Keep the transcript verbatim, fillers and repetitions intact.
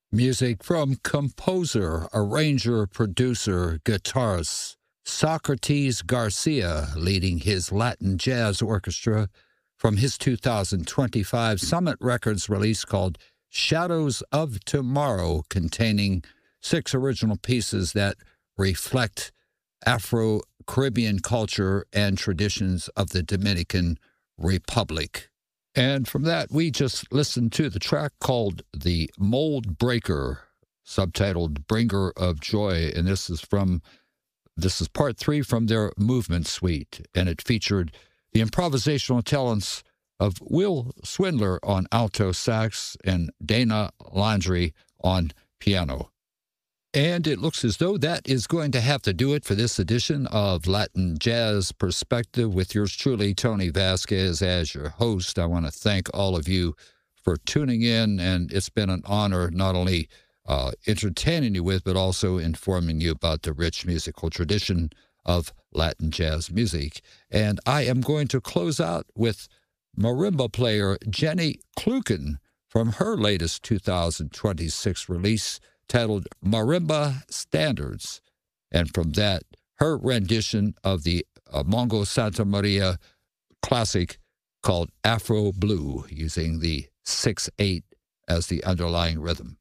Music from composer, arranger, producer, guitarist Socrates Garcia, leading his Latin Jazz Orchestra from his two thousand twenty-five Summit Records release called Shadows of Tomorrow, containing six original pieces that reflect Afro-Caribbean culture and traditions of the Dominican Republic. And from that, we just listened to the track called The Mold Breaker, subtitled Bringer of Joy. And this is from, this is part three from their Movement Suite. And it featured the improvisational talents of Will Swindler on alto sax and Dana Landry on piano. And it looks as though that is going to have to do it for this edition of Latin Jazz Perspective with yours truly, Tony Vasquez, as your host. I want to thank all of you for tuning in, and it's been an honor not only uh, entertaining you with, but also informing you about the rich musical tradition of Latin jazz music. And I am going to close out with marimba player Jenny Kluken from her latest two thousand twenty-six release, titled Marimba Standards, and from that, her rendition of the uh, Mongo Santa Maria classic called Afro Blue, using the six eight as the underlying rhythm.